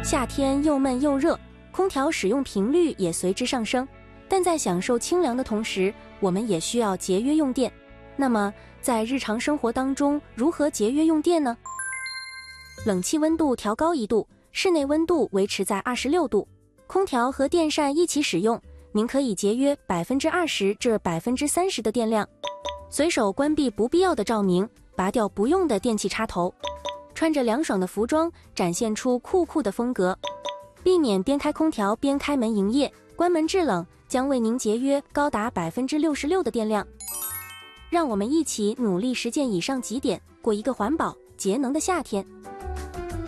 夏天又闷又热，空调使用频率也随之上升。但在享受清凉的同时，我们也需要节约用电。那么，在日常生活当中，如何节约用电呢？冷气温度调高1度，室内温度维持在26度，空调和电扇一起使用，您可以节约20%至30%的电量。随手关闭不必要的照明，拔掉不用的电器插头，穿着凉爽的服装，展现出酷酷的风格。避免边开空调边开门营业，关门制冷将为您节约高达66%的电量。让我们一起努力实践以上几点，过一个环保节能的夏天。